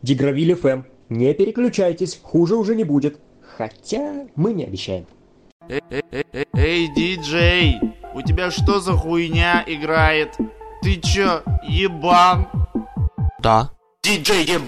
Дигравиль ФМ. Не переключайтесь, хуже уже не будет. Хотя мы не обещаем. Эй, диджей, у тебя что за хуйня играет? Ты чё, ебан? Да. Диджей ебан.